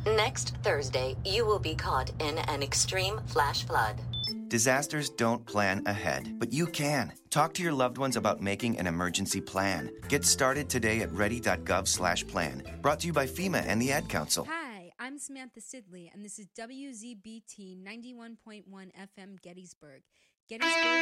Next Thursday, you will be caught in an extreme flash flood. Disasters don't plan ahead, but you can. Talk to your loved ones about making an emergency plan. Get started today at ready.gov/plan. Brought to you by FEMA and the Ad Council. Hi, I'm Samantha Sidley, and this is WZBT 91.1 FM Gettysburg.